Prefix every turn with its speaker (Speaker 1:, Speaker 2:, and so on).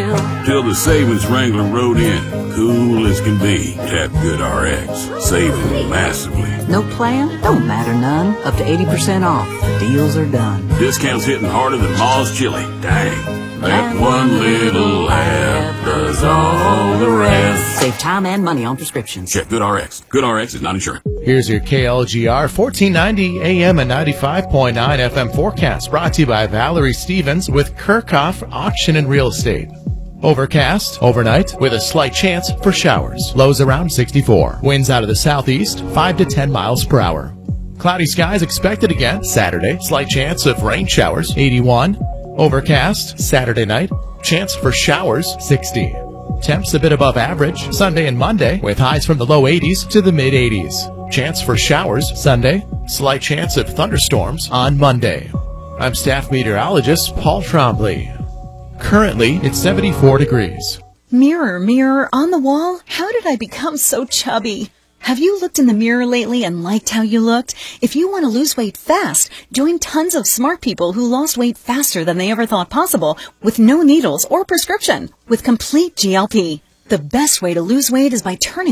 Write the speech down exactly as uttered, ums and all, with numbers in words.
Speaker 1: sale till the savings Wrangler rode in. Cool as can be. Tap GoodRx. Saving massively.
Speaker 2: No plan? Don't matter none. Up to eighty percent off. The deals are done.
Speaker 1: Discounts hitting harder than Ma's chili. Dang. That one little laugh does all the rest.
Speaker 2: Save time and money on prescriptions.
Speaker 1: Check GoodRx. GoodRx is not insurance.
Speaker 3: Here's your K L G R fourteen ninety A M and ninety-five point nine F M forecast, brought to you by Valerie Stevens with Kirchhoff Auction and Real Estate. Overcast overnight with a slight chance for showers. Lows around sixty-four. Winds out of the southeast, five to ten miles per hour. Cloudy skies expected again Saturday. Slight chance of rain showers, eighty-one. Overcast Saturday night. Chance for showers, sixty. Temps a bit above average Sunday and Monday, with highs from the low eighties to the mid eighties. Chance for showers Sunday. Slight chance of thunderstorms on Monday. I'm staff meteorologist Paul Trombley. Currently, it's seventy-four degrees.
Speaker 4: Mirror, mirror on the wall, how did I become so chubby? Have you looked in the mirror lately and liked how you looked? If you want to lose weight fast, join tons of smart people who lost weight faster than they ever thought possible with no needles or prescription with Complete G L P. The best way to lose weight is by turning